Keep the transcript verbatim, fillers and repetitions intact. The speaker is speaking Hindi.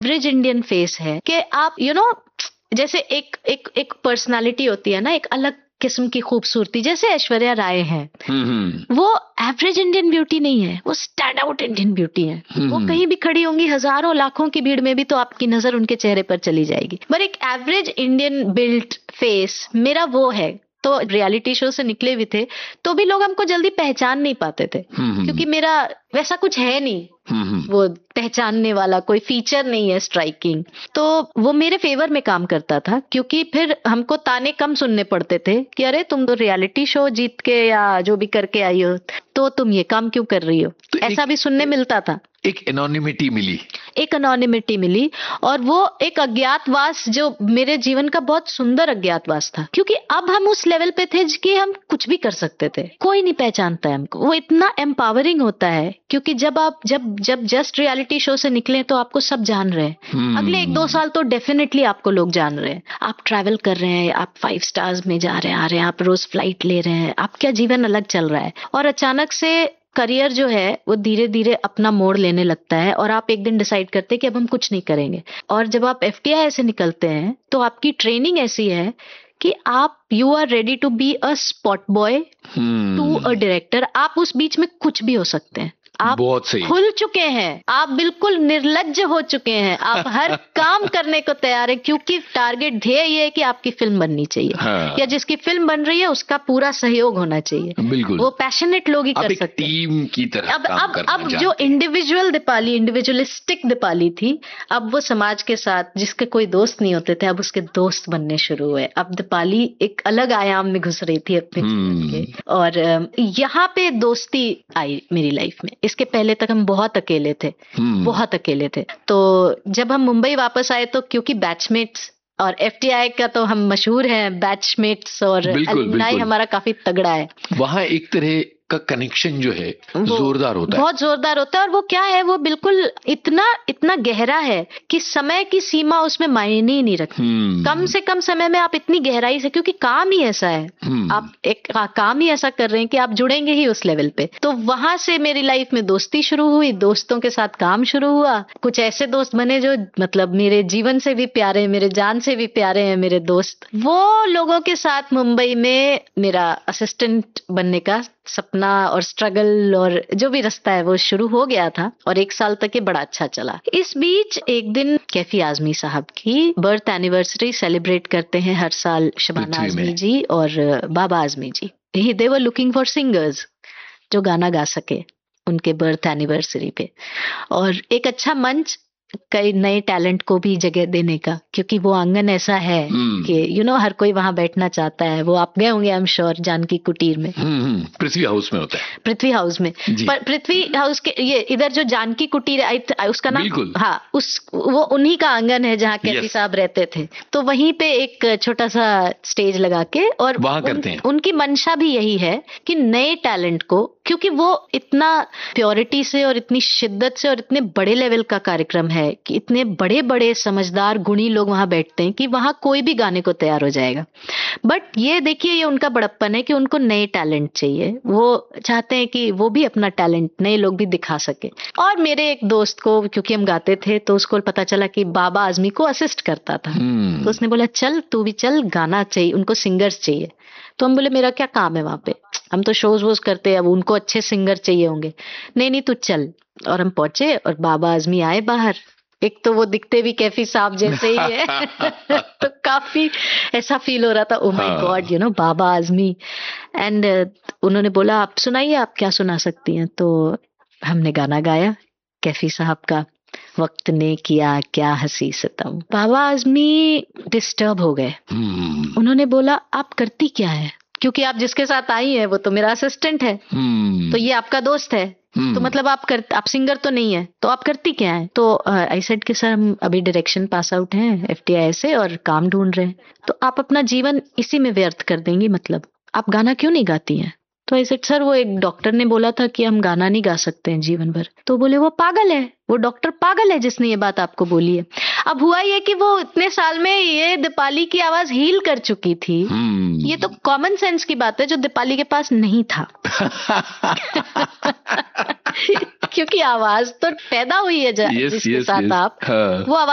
एवरेज इंडियन फेस है कि आप यू you नो know, जैसे एक एक एक पर्सनालिटी होती है ना, एक अलग किस्म की खूबसूरती, जैसे ऐश्वर्या राय है, वो एवरेज इंडियन ब्यूटी नहीं है, वो स्टैंड आउट इंडियन ब्यूटी है। वो कहीं भी खड़ी होंगी हजारों लाखों की भीड़ में भी तो आपकी नजर उनके चेहरे पर चली जाएगी। पर एक एवरेज इंडियन बिल्ट फेस मेरा वो है। तो रियलिटी शो से निकले भी थे तो भी लोग हमको जल्दी पहचान नहीं पाते थे, क्योंकि मेरा वैसा कुछ है नहीं, वो पहचानने वाला कोई फीचर नहीं है स्ट्राइकिंग। तो वो मेरे फेवर में काम करता था, क्योंकि फिर हमको ताने कम सुनने पड़ते थे कि अरे तुम तो रियलिटी शो जीत के या जो भी करके आई हो, तो तुम ये काम क्यों कर रही हो, तो ऐसा भी सुनने मिलता था। एक एनोनिमिटी मिली एक एनोनिमिटी मिली और वो एक अज्ञातवास जो मेरे जीवन का बहुत सुंदर अज्ञातवास था, क्योंकि अब हम उस लेवल पे थे कि हम कुछ भी कर सकते थे, कोई नहीं पहचानता है हमको। वो इतना एम्पावरिंग होता है, क्योंकि जब आप जब जब जस्ट रियलिटी शो से निकले तो आपको सब जान रहे हैं। hmm. अगले एक दो साल तो डेफिनेटली आपको लोग जान रहे हैं। आप ट्रैवल कर रहे हैं, आप फाइव स्टार्स में जा रहे हैं, आ रहे हैं, आप रोज फ्लाइट ले रहे हैं, आपका जीवन अलग चल रहा है। और अचानक से करियर जो है वो धीरे धीरे अपना मोड़ लेने लगता है और आप एक दिन डिसाइड करते हैं कि अब हम कुछ नहीं करेंगे। और जब आप एफटीआई से निकलते हैं तो आपकी ट्रेनिंग ऐसी है कि आप you are ready to be a spot boy to a director. आप उस बीच में कुछ भी हो सकते हैं। आप खुल चुके हैं, आप बिल्कुल निर्लज्ज हो चुके हैं, आप हर काम करने को तैयार है, क्योंकि टारगेट ध्येय ये है कि आपकी फिल्म बननी चाहिए। हाँ। या जिसकी फिल्म बन रही है उसका पूरा सहयोग होना चाहिए। बिल्कुल, वो पैशनेट लोग ही कर सकते हैं। टीम की तरह अब काम अब अब जो इंडिविजुअल दीपाली, इंडिविजुअलिस्टिक दीपाली थी, अब वो समाज के साथ जिसके कोई दोस्त नहीं होते थे, अब उसके दोस्त बनने शुरू हुए। अब दीपाली एक अलग आयाम में घुस रही थी अपने जीवन के, और यहाँ पे दोस्ती आई मेरी लाइफ में। इसके पहले तक हम बहुत अकेले थे, बहुत अकेले थे। तो जब हम मुंबई वापस आए तो क्योंकि बैचमेट्स और एफटीआई का तो हम मशहूर हैं, बैचमेट्स और अलुमनाई हमारा काफी तगड़ा है। वहाँ एक तरह का कनेक्शन जो है जोरदार होता है, बहुत जोरदार होता है। और वो क्या है, वो बिल्कुल इतना इतना गहरा है कि समय की सीमा उसमें मायने ही नहीं रखती। कम से कम समय में आप इतनी गहराई से, क्योंकि काम ही ऐसा है, आप एक काम ही ऐसा कर रहे हैं कि आप जुड़ेंगे ही उस लेवल पे। तो वहां से मेरी लाइफ में दोस्ती शुरू हुई, दोस्तों के साथ काम शुरू हुआ। कुछ ऐसे दोस्त बने जो मतलब मेरे जीवन से भी प्यारे, मेरे जान से भी प्यारे हैं मेरे दोस्त। वो लोगों के साथ मुंबई में मेरा असिस्टेंट बनने का सपना और स्ट्रगल और जो भी रास्ता है वो शुरू हो गया था, और एक साल तक ये बड़ा अच्छा चला। इस बीच एक दिन कैफी आजमी साहब की बर्थ एनिवर्सरी सेलिब्रेट करते हैं हर साल शबाना आजमी जी और बाबा आजमी जी। दे वर लुकिंग फॉर सिंगर्स जो गाना गा सके उनके बर्थ एनिवर्सरी पे, और एक अच्छा मंच कई नए टैलेंट को भी जगह देने का, क्योंकि वो आंगन ऐसा है कि यू नो हर कोई वहां बैठना चाहता है। वो आप गए होंगे आई एम श्योर, जानकी कुटीर में, पृथ्वी हाउस में होता है, पृथ्वी हाउस में। पर पृथ्वी हाउस के ये इधर जो जानकी कुटीर उसका नाम, हाँ, उस वो उन्हीं का आंगन है जहाँ कैफी साहब रहते थे। तो वहीं पे एक छोटा सा स्टेज लगा के, और वहां करते हैं। उनकी मंशा भी यही है कि नए टैलेंट को, क्योंकि वो इतना प्योरिटी से और इतनी शिद्दत से और इतने बड़े लेवल का कार्यक्रम है कि इतने बड़े बड़े समझदार गुणी लोग वहां बैठते हैं कि वहां कोई भी गाने को तैयार हो जाएगा। बट ये देखिए, ये उनका बड़प्पन है कि उनको नए टैलेंट चाहिए। वो चाहते हैं कि वो भी अपना टैलेंट नए लोग भी दिखा सके। और मेरे एक दोस्त को, क्योंकि हम गाते थे, तो उसको पता चला कि बाबा आजमी को असिस्ट करता था, hmm. तो उसने बोला चल तू भी चल, गाना चाहिए, उनको सिंगर्स चाहिए। तो हम बोले मेरा क्या काम है वहां पे, हम तो शोज वोज करते हैं, अब उनको अच्छे सिंगर चाहिए होंगे। नहीं नहीं तू चल। और हम पहुंचे और बाबा आजमी आए बाहर। एक तो वो दिखते भी कैफी साहब जैसे ही है तो काफी ऐसा फील हो रहा था, oh my God, you know Baba Azmi. And उन्होंने बोला आप सुनाइए, आप क्या सुना सकती हैं। तो हमने गाना गाया कैफी साहब का, वक्त ने किया क्या हंसी सितम। बाबा आजमी डिस्टर्ब हो गए। hmm. उन्होंने बोला आप करती क्या है, क्योंकि आप जिसके साथ आई है वो तो मेरा असिस्टेंट है, hmm. तो ये आपका दोस्त है, hmm. तो मतलब आप कर आप सिंगर तो नहीं है, तो आप करती क्या है। तो आई सेड कि सर हम अभी डायरेक्शन पास आउट हैं एफटीआई से और काम ढूंढ रहे हैं, तो आप अपना जीवन इसी में व्यर्थ कर देंगी, मतलब आप गाना क्यों नहीं गाती हैं। तो आई सेड सर वो एक डॉक्टर ने बोला था कि हम गाना नहीं गा सकते हैं जीवन भर। तो बोले वो पागल है, वो डॉक्टर पागल है जिसने ये बात आपको बोली है। अब हुआ ये कि वो इतने साल में ये दीपाली की आवाज हील कर चुकी थी। hmm. ये तो कॉमन सेंस की बात है जो दीपाली के पास नहीं था क्योंकि आवाज तो पैदा हुई है yes, जिसके yes, साथ yes. आप हाँ. वो आवाज